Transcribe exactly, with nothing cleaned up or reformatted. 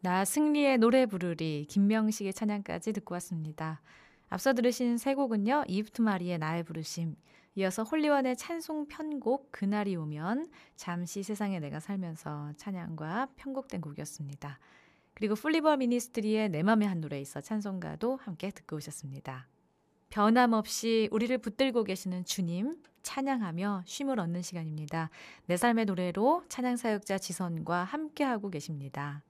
나 승리의 노래 부르리 김명식의 찬양까지 듣고 왔습니다. 앞서 들으신 세 곡은요. 이브트 마리의 나의 부르심, 이어서 홀리원의 찬송 편곡 그날이 오면, 잠시 세상에 내가 살면서 찬양과 편곡된 곡이었습니다. 그리고 플리버 미니스트리의 내 맘의 한 노래 있어 찬송가도 함께 듣고 오셨습니다. 변함없이 우리를 붙들고 계시는 주님 찬양하며 쉼을 얻는 시간입니다. 내 삶의 노래로 찬양 사역자 지선과 함께하고 계십니다.